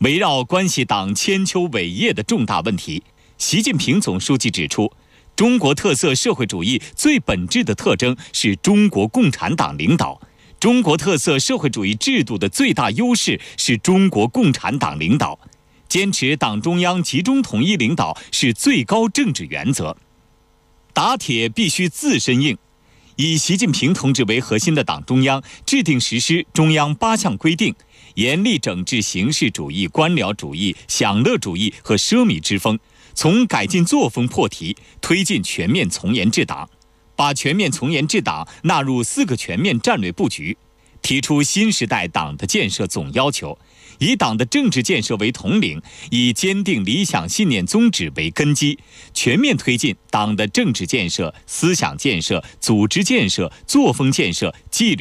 围绕关系党千秋伟业的重大问题，习近平总书记指出，中国特色社会主义最本质的特征是中国共产党领导，中国特色社会主义制度的最大优势是中国共产党领导，坚持党中央集中统一领导是最高政治原则。打铁必须自身硬，以习近平同志为核心的党中央制定实施中央8项规定，严厉整治形式主义、官僚主义、享乐主义和奢靡之风，从改进作风破题，推进全面从严治党，把全面从严治党纳入4个全面战略布局，提出新时代党的建设总要求，以党的政治建设为统领，以坚定理想信念宗旨为根基，全面推进党的政治建设、思想建设、组织建设、作风建设、纪律